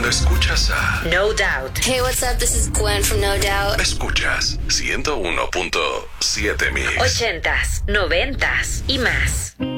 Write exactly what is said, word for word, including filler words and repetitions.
Escuchas a No Doubt. Hey, what's up? This is Gwen from No Doubt. Escuchas ciento uno punto siete Mix. Ochentas, noventas y más.